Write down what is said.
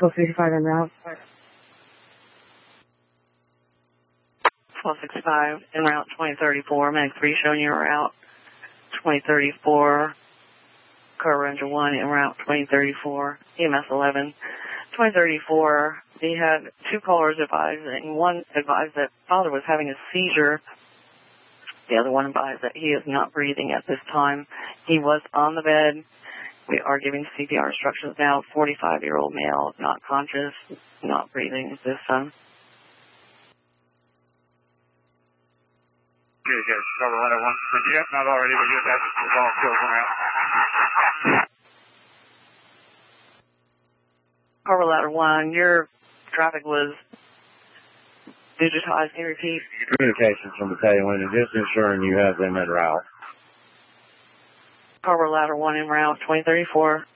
1265 en route. 1265 en route 2034. Mag 3 showing you route 2034. Car Ranger 1 en route 2034. EMS 11. 2034. They had two callers advising. One advised that father was having a seizure. The other one advised that he is not breathing at this time. He was on the bed. We are giving CPR instructions now. 45-year-old male, not conscious, not breathing at this time. Good. Cover ladder 1. Yep, not already, but good. That's all kills one out. Cover ladder 1, your traffic was digitized. Can you repeat? Communications from Battalion 1 and just ensuring you have them en route. Cover ladder 1 en route 2034.